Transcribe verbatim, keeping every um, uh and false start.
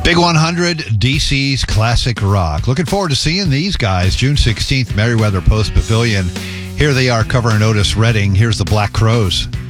Big one hundred, D C's Classic Rock. Looking forward to seeing these guys June sixteenth, Merriweather Post Pavilion. Here they are covering Otis Redding. Here's the Black Crowes.